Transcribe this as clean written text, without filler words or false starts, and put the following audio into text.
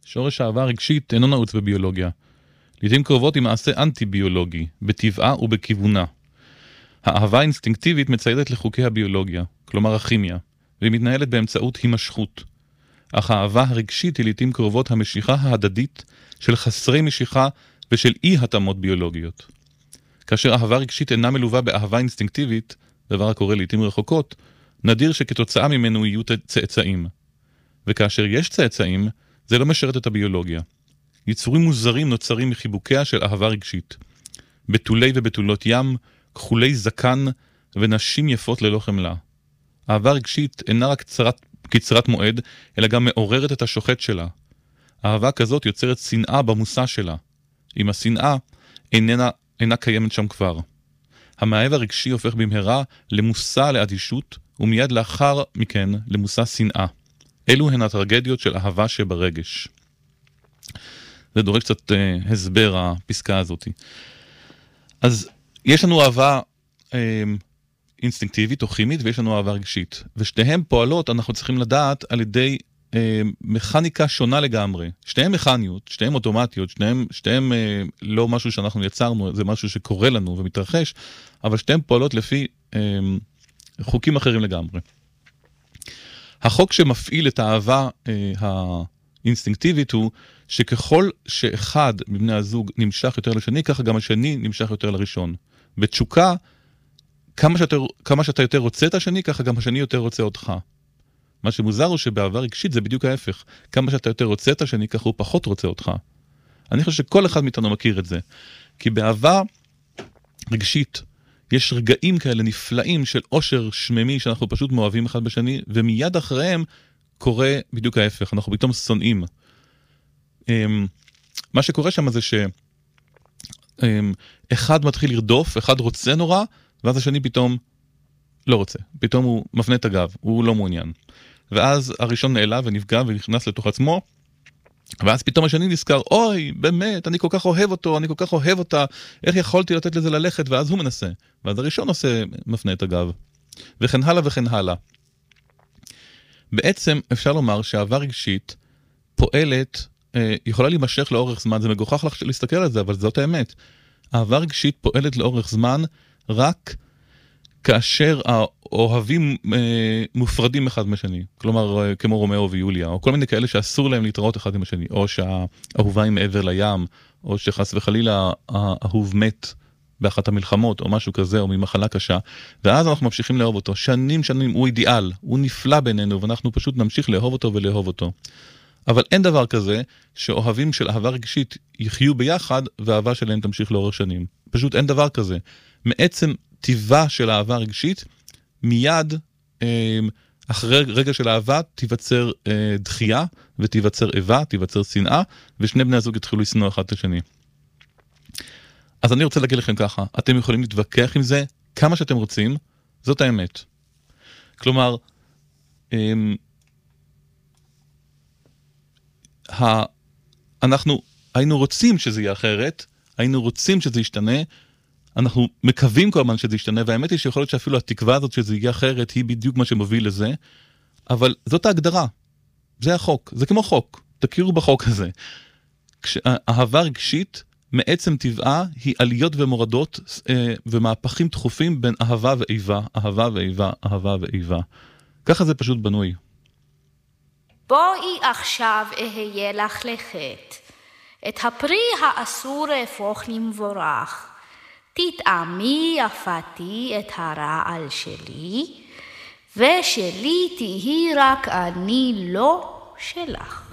שורש האהבה הרגשית אינו נעוץ בביולוגיה. לעתים קרובות היא מעשה אנטי-ביולוגי, בטבעה ובכיוונה. האהבה האינסטינקטיבית מציידת לחוקי הביולוגיה, כלומר הכימיה, והיא מתנהלת באמצעות הימשכות. אך האהבה הרגשית היא לעתים קרובות המשיכה ההדדית של חסרי משיכה ושל אי-התאמות ביולוגיות. כאשר אהבה רגשית אינה מלווה באהבה אינסטינקטיבית, דבר הקורה לעתים רחוקות, נדיר שכתוצאה ממנו יהיו צאצאים. וכאשר יש צאצאים, זה לא משרת את הביולוגיה. יצורים מוזרים נוצרים מחיבוקיה של אהבה רגשית. בתולי ובתולות ים, כחולי זקן ונשים יפות ללא חמלה. אהבה רגשית אינה רק קצרת מועד, אלא גם מעוררת את השוחט שלה. אהבה כזאת יוצרת שנאה במושא שלה. אם השנאה אינה קיימת שם כבר. המאהב הרגשי הופך במהרה למושא לאדישות, ומיד לאחר מכן למושא שנאה. אלו הן הטרגדיות של אהבה שברגש. זה דורש קצת הסבר הפסקה הזאת. אז יש לנו אהבה אינסטינקטיבית או כימית, ויש לנו אהבה רגשית. ושתיהן פועלות, אנחנו צריכים לדעת, על ידי מכניקה שונה לגמרי. שתיהן מכניות, שתיהן אוטומטיות, שתיהן לא משהו שאנחנו יצרנו, זה משהו שקורה לנו ומתרחש, אבל שתיהן פועלות לפי חוקים אחרים לגמרי. החוק שמפעיל את האהבה האינסטינקטיבית הוא שככל שאחד מבני הזוג נמשך יותר לשני, ככה גם השני נמשך יותר לראשון. בתשוקה, כמה שאתה יותר רוצה את השני, ככה גם השני יותר רוצה אותך. מה שמוזר הוא שבאהבה רגשית זה בדיוק ההפך. כמה שאתה יותר רוצה את השני, ככה הוא פחות רוצה אותך. אני חושב שכל אחד מאיתנו מכיר את זה. כי באהבה רגשית יש רגעים כאלה נפלאים של עושר שממי שאנחנו פשוט מאוהבים אחד בשני, ומיד אחריהם קורה בדיוק ההפך. אנחנו פתאום שונאים. מה שקורה שם זה שאחד מתחיל לרדוף, אחד רוצה נורא, ואז השני פתאום לא רוצה. פתאום הוא מפנה את הגב, הוא לא מעוניין. ואז הראשון נעלב ונפגע ונכנס לתוך עצמו, ואז פתאום השני נזכר, אוי, באמת, אני כל כך אוהב אותו, אני כל כך אוהב אותה, איך יכולתי לתת לזה ללכת? ואז הוא מנסה. ואז הראשון מפנה את הגב. וכן הלאה וכן הלאה. בעצם אפשר לומר שאהבה רגשית פועלת, יכולה להימשך לאורך זמן, זה מגוחך להסתכל על זה, אבל זאת האמת. אהבה רגשית פועלת לאורך זמן רק כאשר האוהבים מופרדים אחד משני. כלומר, כמו רומאו ויוליה, או כל מיני כאלה שאסור להם להתראות אחד עם השני, או שהאהובה היא מעבר לים, או שחס וחלילה האהוב מת באחת המלחמות, או משהו כזה, או ממחלה קשה, ואז אנחנו ממשיכים לאהוב אותו. שנים, הוא אידיאל, הוא נפלא בינינו, ואנחנו פשוט נמשיך לאהוב אותו ולאהוב אותו. אבל אין דבר כזה שאוהבים של אהבה רגשית יחיו ביחד, והאהבה שלהם תמשיך לאורך שנים. פשוט אין דבר כזה. מעצם טבעה של אהבה רגשית, מיד אחרי רגע של אהבה תיווצר דחייה, ותיווצר איבה, תיווצר שנאה, ושני בני הזוג יתחילו לשנוא אחד את השני. אז אני רוצה להגיד לכם ככה, אתם יכולים להתווכח עם זה כמה שאתם רוצים, זאת האמת. כלומר, אנחנו היינו רוצים שזה יהיה אחרת, היינו רוצים שזה ישתנה, אנחנו מקווים כל הזמן שזה ישתנה, והאמת היא שיכול להיות שאפילו התקווה הזאת שזה יהיה אחרת, היא בדיוק מה שמוביל לזה, אבל זאת ההגדרה, זה החוק, זה כמו חוק, תכירו בחוק הזה. כשאהבה רגשית, מעצם טבעה, היא עליות ומורדות, ומהפכים תכופים בין אהבה ואיבה, אהבה ואיבה, אהבה ואיבה. ככה זה פשוט בנוי. בואי עכשיו אהיה לך לחת, את הפרי האסור הפוך למבורך, תטעמי יפתי את הרעל שלי, ושלי תהי רק אני לא שלך.